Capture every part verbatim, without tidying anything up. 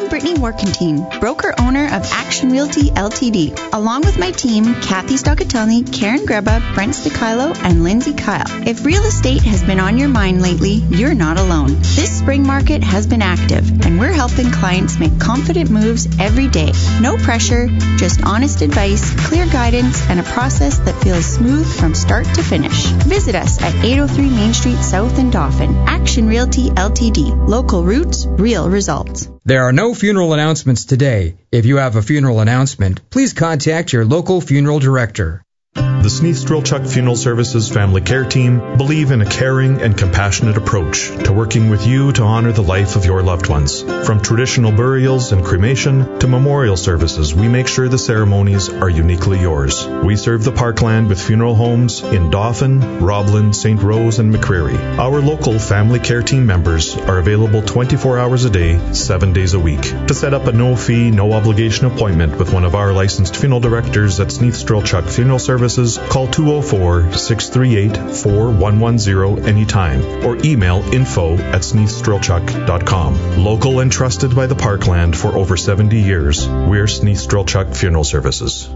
Brittany Warkentine, broker-owner of Action Realty Ltd. Along with my team, Kathy Stoccatelli, Karen Greba, Brent Sticilo, and Lindsay Kyle. If real estate has been on your mind lately, you're not alone. This spring market has been active, and we're helping clients make confident moves every day. No pressure, just honest advice, clear guidance, and a process that feels smooth from start to finish. Visit us at eight oh three Main Street South in Dauphin. Action Realty Ltd. Local roots, real results. There are no funeral announcements today. If you have a funeral announcement, please contact your local funeral director. The Sneath Strelchuk Funeral Services Family Care Team believe in a caring and compassionate approach to working with you to honor the life of your loved ones. From traditional burials and cremation to memorial services, we make sure the ceremonies are uniquely yours. We serve the Parkland with funeral homes in Dauphin, Roblin, Saint Rose, and McCreary. Our local Family Care Team members are available twenty-four hours a day, seven days a week. To set up a no-fee, no-obligation appointment with one of our licensed funeral directors at Sneath Strelchuk Funeral Services, call two oh four, six three eight, four one one zero anytime or email info at sneath strelchuk dot com. Local and trusted by the Parkland for over seventy years, we're Sneath Strelchuk Funeral Services.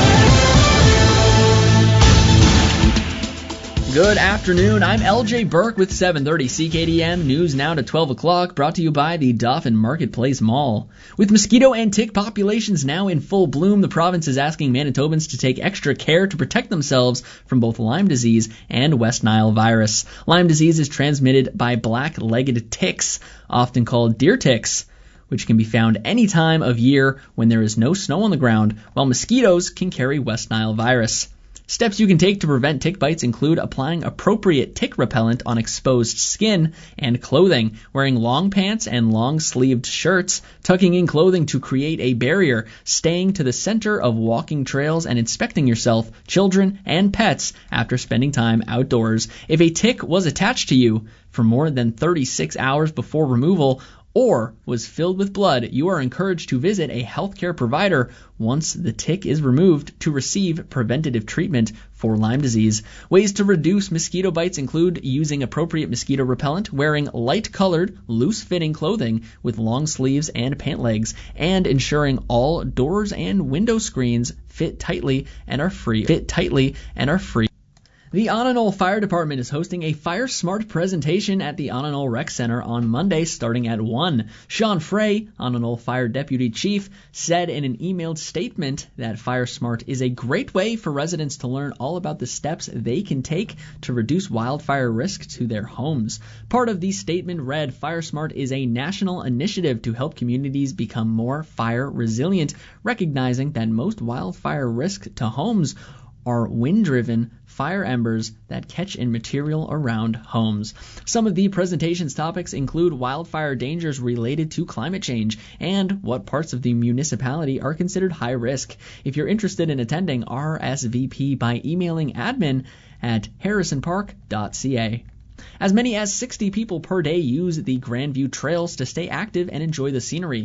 Good afternoon. I'm L J Burke with seven thirty C K D M News now to twelve o'clock, brought to you by the Dauphin Marketplace Mall. With mosquito and tick populations now in full bloom, the province is asking Manitobans to take extra care to protect themselves from both Lyme disease and West Nile virus. Lyme disease is transmitted by black-legged ticks, often called deer ticks, which can be found any time of year when there is no snow on the ground, while mosquitoes can carry West Nile virus. Steps you can take to prevent tick bites include applying appropriate tick repellent on exposed skin and clothing, wearing long pants and long-sleeved shirts, tucking in clothing to create a barrier, staying to the center of walking trails, and inspecting yourself, children, and pets after spending time outdoors. If a tick was attached to you for more than thirty-six hours before removal, or was filled with blood, you are encouraged to visit a healthcare provider once the tick is removed to receive preventative treatment for Lyme disease. Ways to reduce mosquito bites include using appropriate mosquito repellent, wearing light-colored, loose-fitting clothing with long sleeves and pant legs, and ensuring all doors and window screens fit tightly and are free. Fit tightly and are free. The Ananol Fire Department is hosting a Fire Smart presentation at the Ananol Rec Center on Monday starting at one. Sean Frey, Ananol Fire Deputy Chief, said in an emailed statement that Fire Smart is a great way for residents to learn all about the steps they can take to reduce wildfire risk to their homes. Part of the statement read, Fire Smart is a national initiative to help communities become more fire resilient, recognizing that most wildfire risk to homes are wind-driven fire embers that catch in material around homes. Some of the presentation's topics include wildfire dangers related to climate change and what parts of the municipality are considered high risk. If you're interested in attending, R S V P by emailing admin at harrison park dot c a. As many as sixty people per day use the Grandview trails to stay active and enjoy the scenery.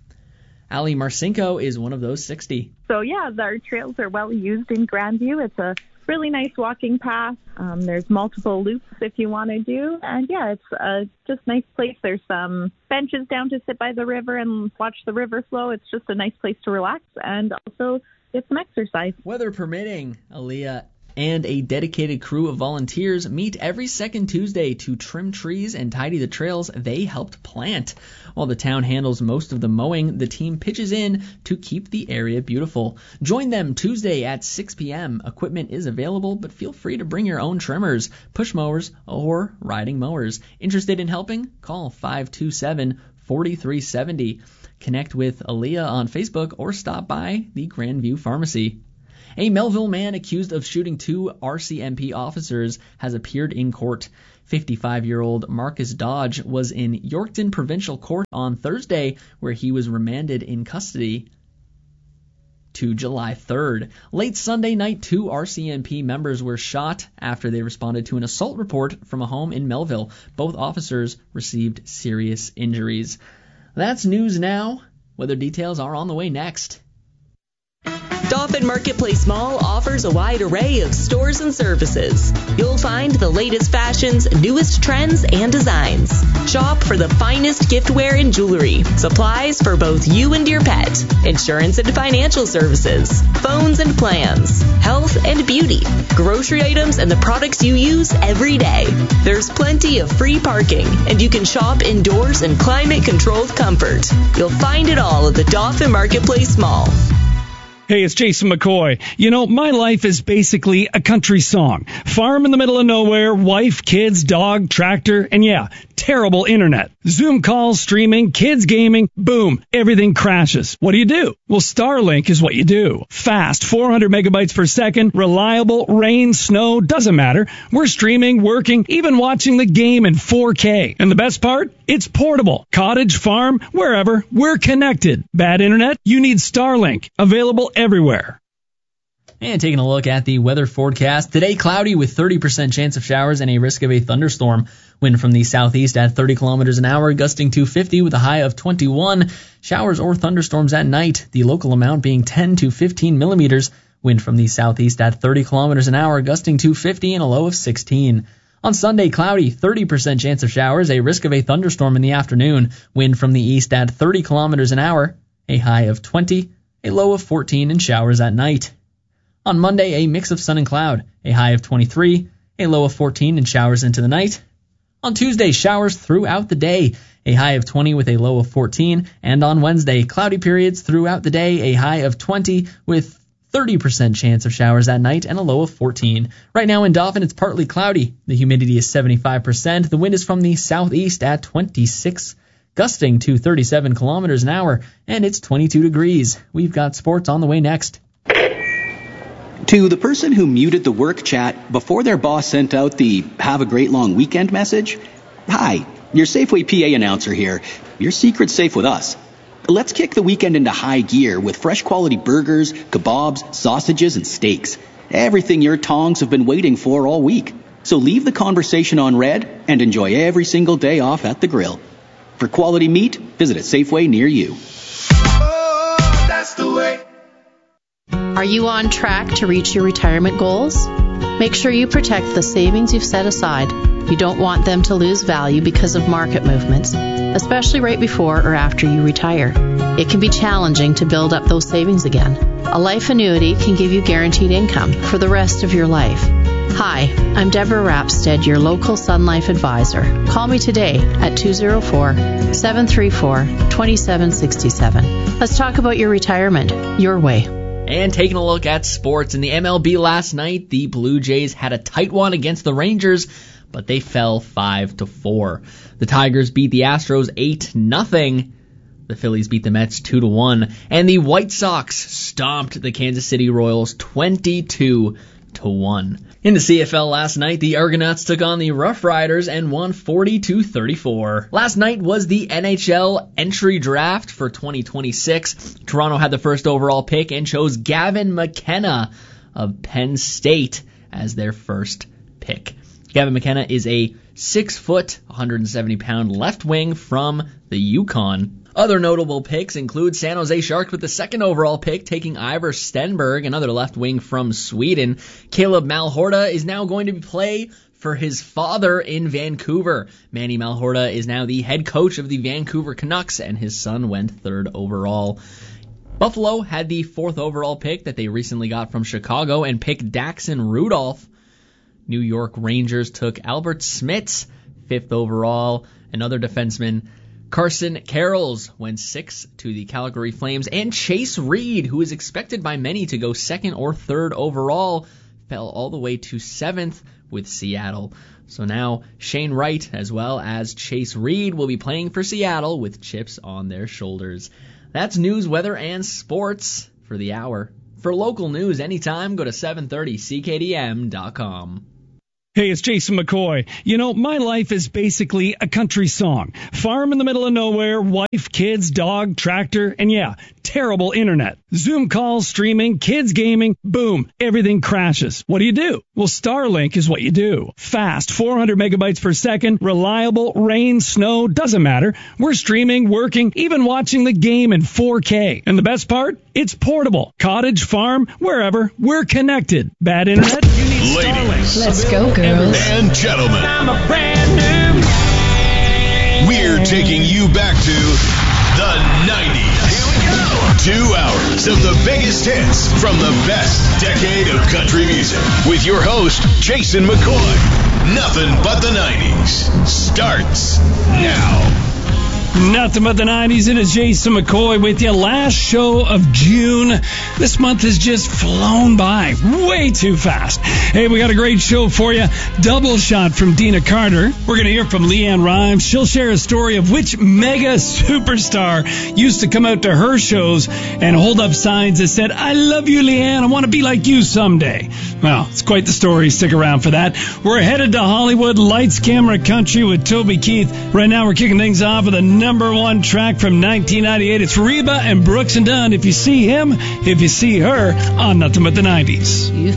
Ali Marcinko is one of those sixty. So yeah, our trails are well used in Grandview. It's a really nice walking path. Um, there's multiple loops if you want to do. And yeah, it's a just nice place. There's some benches down to sit by the river and watch the river flow. It's just a nice place to relax and also get some exercise. Weather permitting, Aaliyah and a dedicated crew of volunteers meet every second Tuesday to trim trees and tidy the trails they helped plant. While the town handles most of the mowing, the team pitches in to keep the area beautiful. Join them Tuesday at six p.m. Equipment is available, but feel free to bring your own trimmers, push mowers, or riding mowers. Interested in helping? Call five two seven, four three seven zero. Connect with Aaliyah on Facebook or stop by the Grandview Pharmacy. A Melville man accused of shooting two R C M P officers has appeared in court. fifty-five-year-old Marcus Dodge was in Yorkton Provincial Court on Thursday, where he was remanded in custody to July third. Late Sunday night, two R C M P members were shot after they responded to an assault report from a home in Melville. Both officers received serious injuries. That's news now. Weather details are on the way next. Dauphin Marketplace Mall offers a wide array of stores and services. You'll find the latest fashions, newest trends, and designs. Shop for the finest giftware and jewelry, supplies for both you and your pet, insurance and financial services, phones and plans, health and beauty, grocery items, and the products you use every day. There's plenty of free parking, and you can shop indoors in climate-controlled comfort. You'll find it all at the Dauphin Marketplace Mall. Hey, it's Jason McCoy. You know, my life is basically a country song. Farm in the middle of nowhere, wife, kids, dog, tractor, and yeah, terrible internet. Zoom calls, streaming, kids gaming, boom, everything crashes. What do you do? Well, Starlink is what you do. Fast, four hundred megabytes per second, reliable, rain, snow, doesn't matter. We're streaming, working, even watching the game in four K. And the best part? It's portable. Cottage, farm, wherever, we're connected. Bad internet? You need Starlink. Available everywhere. And taking a look at the weather forecast. Today, cloudy with thirty percent chance of showers and a risk of a thunderstorm. Wind from the southeast at thirty kilometers an hour, gusting to fifty with a high of twenty-one. Showers or thunderstorms at night, the local amount being ten to fifteen millimeters. Wind from the southeast at thirty kilometers an hour, gusting to fifty and a low of sixteen. On Sunday, cloudy, thirty percent chance of showers, a risk of a thunderstorm in the afternoon. Wind from the east at thirty kilometers an hour, a high of twenty, a low of fourteen, and showers at night. On Monday, a mix of sun and cloud, a high of twenty-three, a low of fourteen, and showers into the night. On Tuesday, showers throughout the day, a high of twenty with a low of fourteen. And on Wednesday, cloudy periods throughout the day, a high of twenty with thirty percent chance of showers at night and a low of fourteen. Right now in Dauphin, it's partly cloudy. The humidity is seventy-five percent. The wind is from the southeast at twenty-six, gusting to thirty-seven kilometers an hour, and it's twenty-two degrees. We've got sports on the way next. To the person who muted the work chat before their boss sent out the "have a great long weekend" message, hi, your Safeway P A announcer here. Your secret's safe with us. Let's kick the weekend into high gear with fresh quality burgers, kebabs, sausages, and steaks. Everything your tongs have been waiting for all week. So leave the conversation on red and enjoy every single day off at the grill. For quality meat, visit a Safeway near you. Oh, that's the way. Are you on track to reach your retirement goals? Make sure you protect the savings you've set aside. You don't want them to lose value because of market movements, especially right before or after you retire. It can be challenging to build up those savings again. A life annuity can give you guaranteed income for the rest of your life. Hi, I'm Deborah Rapstead, your local Sun Life advisor. Call me today at two oh four, seven three four, two seven six seven. Let's talk about your retirement your way. And taking a look at sports in the M L B last night, the Blue Jays had a tight one against the Rangers, but they fell five to four. The Tigers beat the Astros eight nothing. The Phillies beat the Mets two to one, and the White Sox stomped the Kansas City Royals twenty-two to one. In the C F L last night, the Argonauts took on the Rough Riders and won forty to thirty-four. Last night was the N H L entry draft for twenty twenty-six. Toronto had the first overall pick and chose Gavin McKenna of Penn State as their first pick. Gavin McKenna is a six foot, one hundred seventy pound left wing from the Yukon. Other notable picks include San Jose Sharks with the second overall pick, taking Ivar Stenberg, another left wing from Sweden. Caleb Malhorta is now going to play for his father in Vancouver. Manny Malhorta is now the head coach of the Vancouver Canucks, and his son went third overall. Buffalo had the fourth overall pick that they recently got from Chicago and picked Daxon Rudolph. New York Rangers took Albert Smits, fifth overall, another defenseman. Carson Carrolls went sixth to the Calgary Flames, and Chase Reed, who is expected by many to go second or third overall, fell all the way to seventh with Seattle. So now Shane Wright as well as Chase Reed will be playing for Seattle with chips on their shoulders. That's news, weather, and sports for the hour. For local news anytime, go to seven thirty C K D M dot com. Hey, it's Jason McCoy. You know, my life is basically a country song. Farm in the middle of nowhere, wife, kids, dog, tractor, and yeah, terrible internet. Zoom calls, streaming, kids gaming, boom, everything crashes. What do you do? Well, Starlink is what you do. Fast, four hundred megabytes per second, reliable, rain, snow, doesn't matter. We're streaming, working, even watching the game in four K. And the best part? It's portable. Cottage, farm, wherever. We're connected. Bad internet? You need Ladies. Starlink. Let's Available go, girls. everywhere. And gentlemen. I'm a brand new man. We're taking you back to the nineties. Here we go. Two hours of the biggest hits from the best decade of country music with your host, Jason McCoy. Nothing but the nineties starts now. Nothing but the nineties. It is Jason McCoy with you. Last show of June. This month has just flown by way too fast. Hey, we got a great show for you. Double shot from Dina Carter. We're going to hear from Leanne Rimes. She'll share a story of which mega superstar used to come out to her shows and hold up signs that said, I love you, Leanne. I want to be like you someday. Well, it's quite the story. Stick around for that. We're headed to Hollywood. Lights, camera, country with Toby Keith. Right now, we're kicking things off with a number one track from nineteen ninety-eight. It's Reba and Brooks and Dunn. If you see him, if you see her, on Nothing But the nineties. You